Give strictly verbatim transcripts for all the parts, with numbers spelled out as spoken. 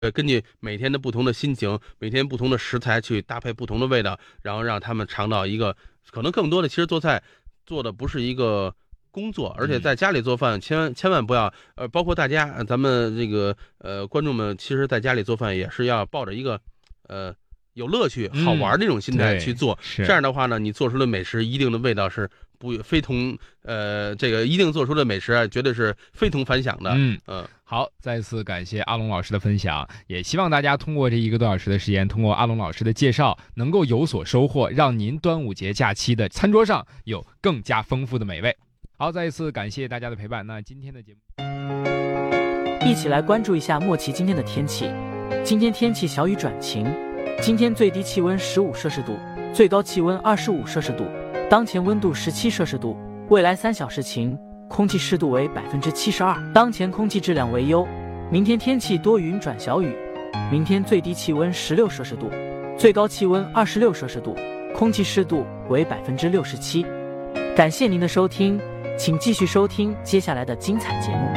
呃，根据每天的不同的心情，每天不同的食材去搭配不同的味道，然后让他们尝到一个可能更多的，其实做菜做的不是一个工作，而且在家里做饭，千万千万不要，呃，包括大家，咱们这个呃观众们，其实在家里做饭也是要抱着一个呃有乐趣、好玩那种心态去做， 嗯、 这样的话呢，你做出的美食一定的味道是不非同呃这个一定做出的美食啊，绝对是非同凡响的。 嗯嗯。 好，再次感谢阿龙老师的分享，也希望大家通过这一个多小时的时间，通过阿龙老师的介绍，能够有所收获，让您端午节假期的餐桌上有更加丰富的美味。好，再一次感谢大家的陪伴。那今天的节目， 一起来关注一下莫奇今天的天气。今天天气小雨转晴，今天最低气温十五摄氏度，最高气温二十五摄氏度，当前温度十七摄氏度，未来三小时晴。空气湿度为百分之七十二，当前空气质量为优。明天天气多云转小雨，明天最低气温十六摄氏度，最高气温二十六摄氏度，空气湿度为百分之六十七。感谢您的收听，请继续收听接下来的精彩节目。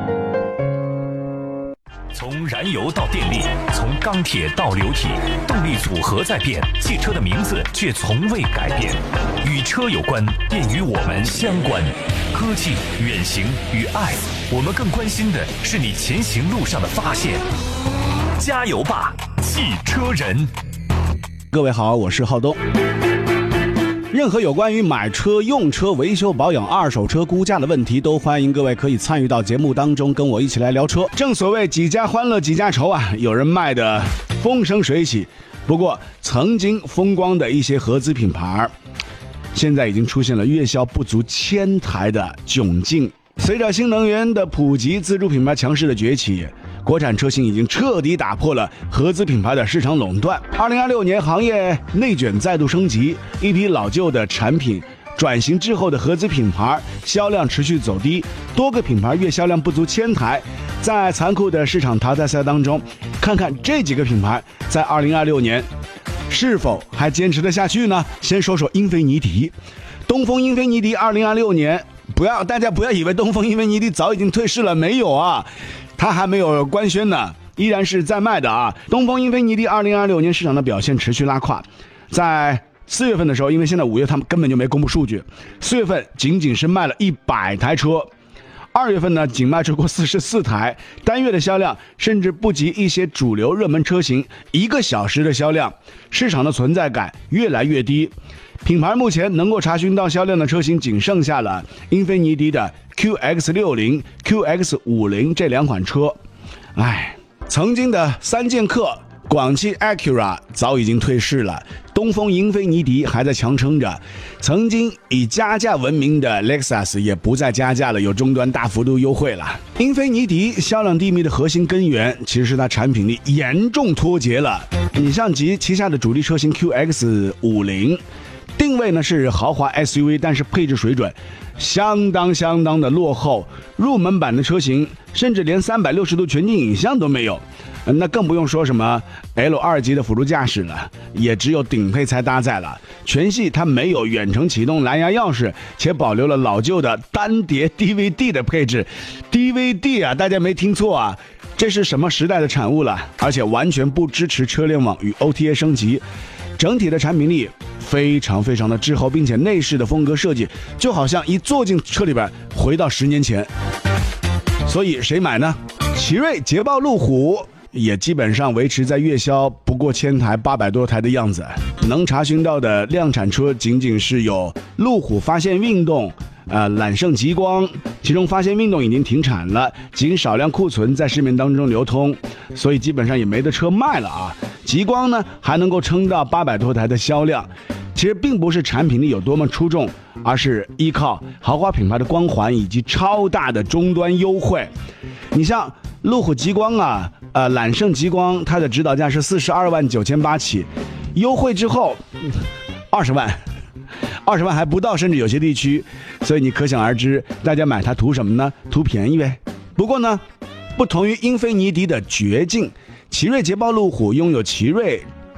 从燃油到电力，从钢铁到流体，动力组合在变，汽车的名字却从未改变。与车有关，便与我们相关。科技、远行与爱，我们更关心的是你前行路上的发现。加油吧，汽车人！ 各位好，我是浩东。任何有关于买车、用车、维修保养、二手车估价的问题，都欢迎各位可以参与到节目当中，跟我一起来聊车。正所谓几家欢乐几家愁啊，有人卖的风生水起，不过曾经风光的一些合资品牌，现在已经出现了月销不足千台的窘境。随着新能源的普及，自主品牌强势的崛起，国产车型已经彻底打破了合资品牌的市场垄断。二零二六年行业内卷再度升级，一批老旧的产品转型之后的合资品牌销量持续走低，多个品牌月销量不足千台。在残酷的市场淘汰赛当中，看看这几个品牌在二零二六年是否还坚持得下去呢？先说说英菲尼迪，东风英菲尼迪二零二六年，不要大家不要以为东风英菲尼迪早已经退市了，没有啊，它还没有官宣呢，依然是在卖的啊。东风英菲尼迪二零二六年市场的表现持续拉胯，在四月份的时候，因为现在五月他们根本就没公布数据，四月份仅仅是卖了一百台车。二月份呢，仅卖出过四十四台，单月的销量甚至不及一些主流热门车型一个小时的销量，市场的存在感越来越低。品牌目前能够查询到销量的车型，仅剩下了英菲尼迪的 Q X 六十、Q X 五十 这两款车。唉，曾经的三剑客、广汽 Acura 早已经退市了，东风英菲尼迪还在强撑着。曾经以加价闻名的 Lexus 也不再加价了，有终端大幅度优惠了。英菲尼迪销量低迷的核心根源，其实是它产品力严重脱节了。你像其旗下的主力车型 Q X 五十，定位呢是豪华 S U V， 但是配置水准相当相当的落后，入门版的车型甚至连三百六十度全景影像都没有。那更不用说什么 L 二 级的辅助驾驶了，也只有顶配才搭载了。全系它没有远程启动蓝牙钥匙，且保留了老旧的单碟 D V D 的配置。D V D 啊，大家没听错啊，这是什么时代的产物了？而且完全不支持车联网与 O T A 升级，整体的产品力非常非常的滞后，并且内饰的风格设计就好像一坐进车里边回到十年前。所以谁买呢？奇瑞、捷豹、路虎也基本上维持在月销不过千台，八百多台的样子。能查询到的量产车仅仅是有路虎发现运动、呃揽胜极光，其中发现运动已经停产了，仅少量库存在市面当中流通，所以基本上也没得车卖了啊。极光呢还能够撑到八百多台的销量，其实并不是产品力有多么出众，而是依靠豪华品牌的光环以及超大的终端优惠。你像路虎极光啊，呃，揽胜极光，它的指导价是四十二万九千八起，优惠之后二十万，二十万还不到，甚至有些地区，所以你可想而知，大家买它图什么呢？图便宜呗。不过呢，不同于英菲尼迪的绝境，奇瑞、捷豹、路虎拥有奇瑞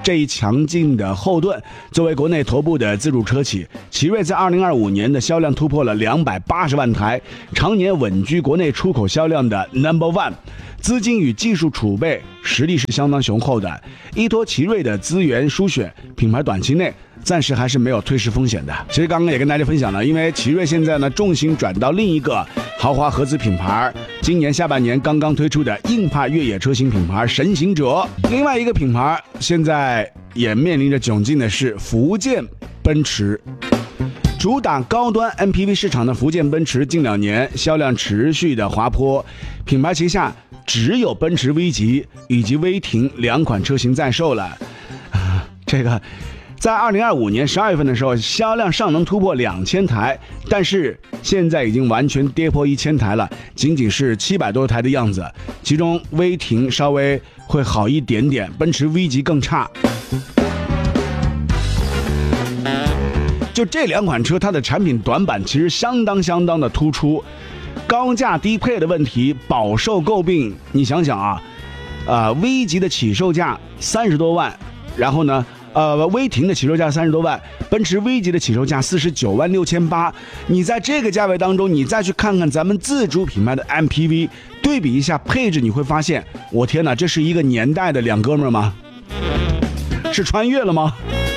这一强劲的后盾，作为国内头部的自主车企，奇瑞在二零二五年的销量突破了两百八十万台，常年稳居国内出口销量的 number one。资金与技术储备实力是相当雄厚的，依托奇瑞的资源输血，品牌短期内暂时还是没有退市风险的。其实刚刚也跟大家分享了，因为奇瑞现在呢重心转到另一个豪华合资品牌，今年下半年刚刚推出的硬派越野车型品牌神行者。另外一个品牌现在也面临着窘境的是福建奔驰。主打高端 M P V 市场的福建奔驰近两年销量持续的滑坡，品牌旗下只有奔驰 V 级以及威霆两款车型在售了。啊、这个在二零二五年十二月份的时候，销量上能突破两千台，但是现在已经完全跌破一千台了，仅仅是七百多台的样子。其中威霆稍微会好一点点，奔驰 V 级更差。就这两款车，它的产品短板其实相当相当的突出，高价低配的问题饱受诟病。你想想啊，呃 V 级的起售价三十多万，然后呢，呃威霆的起售价三十多万，奔驰 V 级的起售价四十九万六千八。你在这个价位当中，你再去看看咱们自主品牌的 M P V， 对比一下配置，你会发现，我天哪，这是一个年代的两哥们儿吗？是穿越了吗？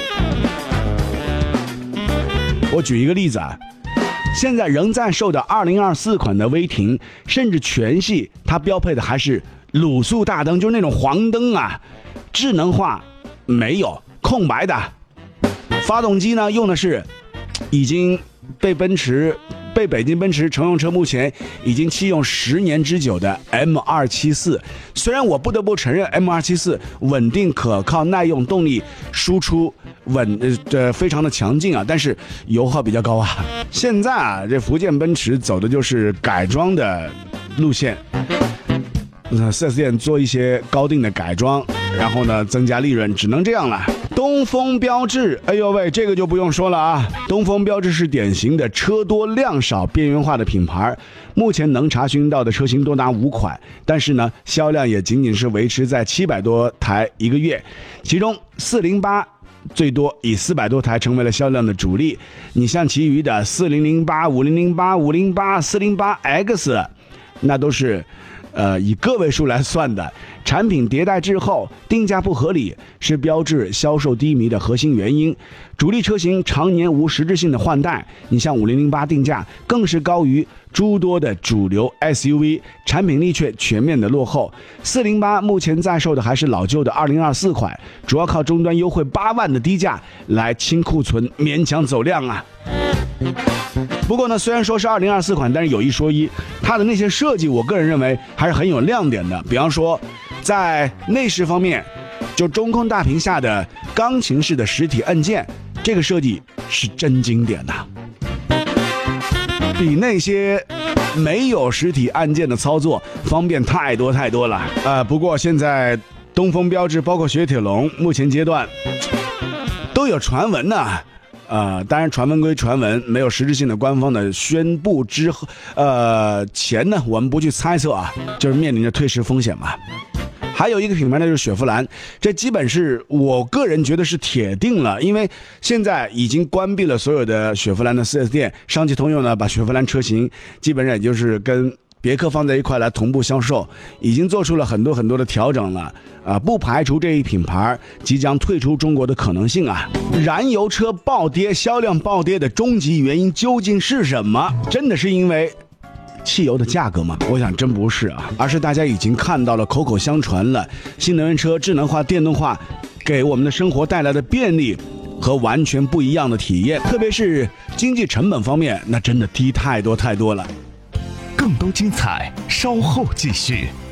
我举一个例子啊，现在仍在售的二零二四款的威霆，甚至全系它标配的还是卤素大灯，就是那种黄灯啊，智能化没有，空白的。发动机呢用的是已经被奔驰被北京奔驰乘用车目前已经弃用十年之久的 M 二七四， 虽然我不得不承认 M 二七四 稳定可靠耐用，动力输出稳呃非常的强劲啊，但是油耗比较高啊。现在啊，这福建奔驰走的就是改装的路线，四 S 店做一些高定的改装，然后呢增加利润，只能这样了。东风标致，哎呦喂，这个就不用说了啊。东风标致是典型的车多量少边缘化的品牌，目前能查询到的车型多达五款，但是呢销量也仅仅是维持在七百多台一个月，其中四零八最多以四百多台成为了销量的主力。你像其余的四零零八、五零零八、五零八、四零八 X， 那都是呃以个位数来算的。产品迭代滞后，定价不合理，是标致销售低迷的核心原因。主力车型常年无实质性的换代，你像五零零八定价更是高于诸多的主流 S U V， 产品力却全面的落后。四零八目前在售的还是老旧的二零二四款，主要靠终端优惠八万的低价来清库存，勉强走量啊。不过呢，虽然说是二零二四款，但是有一说一，它的那些设计，我个人认为还是很有亮点的。比方说，在内饰方面，就中控大屏下的钢琴式的实体按键，这个设计是真经典的，比那些没有实体按键的操作方便太多太多了。呃，不过现在东风标致包括雪铁龙，目前阶段都有传闻呢。呃，当然传闻归传闻，没有实质性的官方的宣布之后，呃，前呢我们不去猜测啊，就是面临着退市风险嘛。还有一个品牌呢，就是雪佛兰，这基本是我个人觉得是铁定了，因为现在已经关闭了所有的雪佛兰的 四 S 店，上汽通用呢把雪佛兰车型基本上也就是跟别克放在一块来同步销售，已经做出了很多很多的调整了啊，不排除这一品牌即将退出中国的可能性啊。燃油车暴跌，销量暴跌的终极原因究竟是什么？真的是因为汽油的价格吗？我想真不是啊，而是大家已经看到了，口口相传了，新能源车智能化、电动化给我们的生活带来的便利和完全不一样的体验，特别是经济成本方面，那真的低太多太多了。 更多精彩，稍后继续。